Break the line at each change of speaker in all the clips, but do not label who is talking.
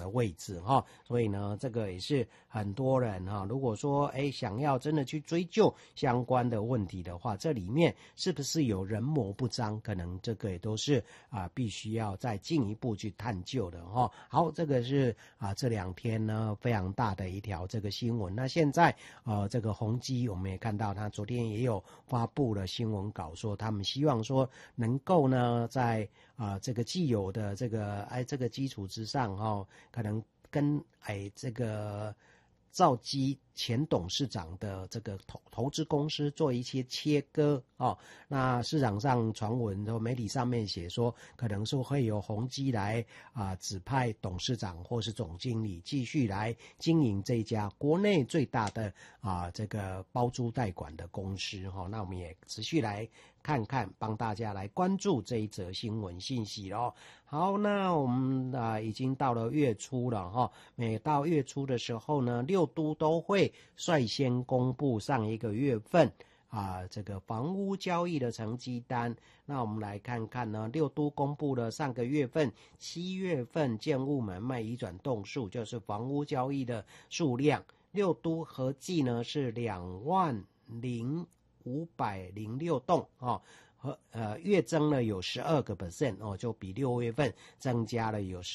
的位置哈，所以呢，这个也是很多人哈，如果说想要真的去追究相关的问题的话，这里面是不是有人谋不臧，可能这个也都是必须要再进一步去探究的哈。好，这个是这2天呢非常大的一条这个新闻。那现在这个宏基我们也看到，他昨天也有发布了新闻稿，说他们希望说能够呢在这个既有的这个基础之上可能跟这个兆基前董事长的这个投资公司做一些切割那市场上传闻和媒体上面写说，可能是会由宏基来指派董事长或是总经理继续来经营这家国内最大的这个包租代管的公司那我们也持续来看看，帮大家来关注这一则新闻信息咯。好，那我们已经到了月初了每到月初的时候呢，6都都会率先公布上一个月份这个房屋交易的成绩单。那我们来看看呢，6都公布了上个月份7月份建物买卖移转栋数，就是房屋交易的数量，6都合计呢是20506栋月增了有12% 就比6月份增加了有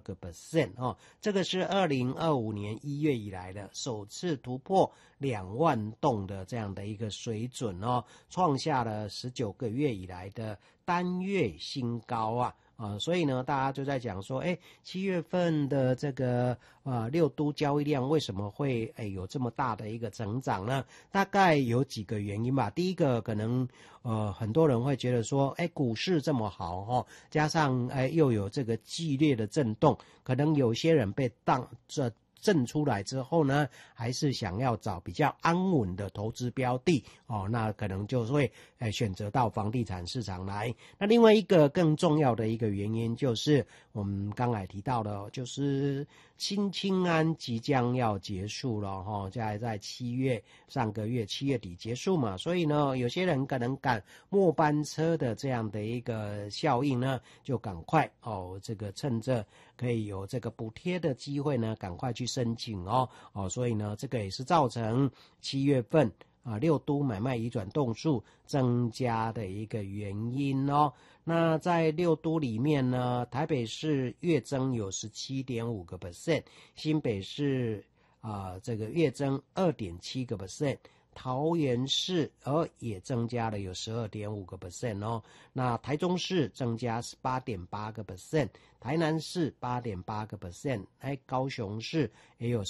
12% 这个是2025年1月以来的首次突破2万栋的这样的一个水准创下了19个月以来的单月新高所以呢，大家就在讲说，7月份的这个6都交易量为什么会有这么大的一个成长呢？大概有几个原因吧。第一个可能很多人会觉得说，股市这么好加上又有这个剧烈的震动，可能有些人被震出来之后呢，还是想要找比较安稳的投资标的那可能就会选择到房地产市场来。那另外一个更重要的一个原因就是我们刚才提到的，就是新青安即将要结束了在上个月7月底结束嘛，所以呢有些人可能赶末班车的这样的一个效应呢，就赶快这个趁着可以有这个补贴的机会呢，赶快去申请所以呢这个也是造成7月份6都买卖移转栋数增加的一个原因那在6都里面呢，台北市月增有 17.5%， 新北市这个月增 2.7%， 桃园市也增加了有 12.5% 那台中市增加 18.8%， 台南市 8.8%， 高雄市也有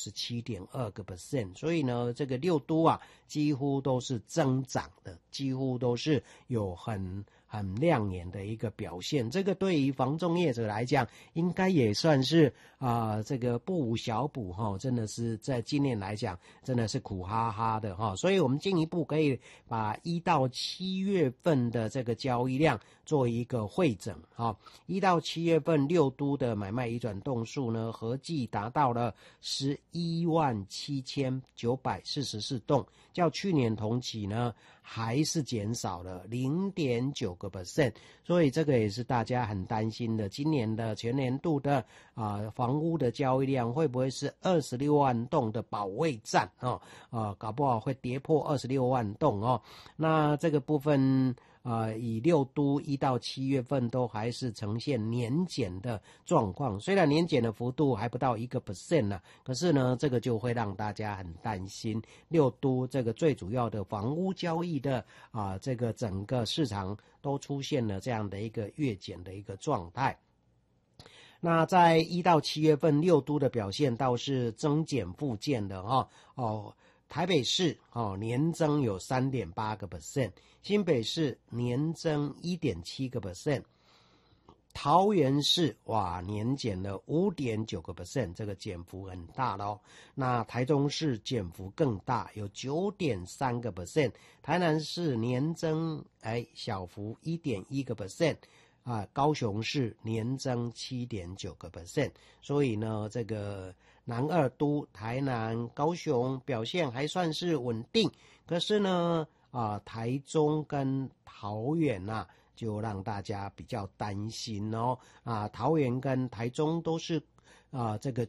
17.2%， 所以呢这个6都几乎都是增长的，几乎都是有很亮眼的一个表现。这个对于房仲业者来讲，应该也算是这个不无小补真的是在今年来讲真的是苦哈哈的所以我们进一步可以把1到7月份的这个交易量做一个汇整1到7月份6都的买卖移转栋数呢，合计达到了117944栋，较去年同期呢还是减少了 0.9%， 所以这个也是大家很担心的，今年的全年度的房屋的交易量会不会是26万栋的保卫战搞不好会跌破26万栋那这个部分以6都1到7月份都还是呈现年减的状况，虽然年减的幅度还不到1% 可是呢这个就会让大家很担心6都这个最主要的房屋交易的这个整个市场都出现了这样的一个月减的一个状态。那在1到7月份6都的表现倒是增减互见的台北市年增有 3.8%， 新北市年增 1.7%， 桃园市年减了 5.9%， 这个减幅很大那台中市减幅更大，有 9.3%， 台南市年增小幅 1.1%，高雄市年增 7.9%， 所以呢这个南2都台南高雄表现还算是稳定，可是呢台中跟桃园就让大家比较担心桃园跟台中都是这个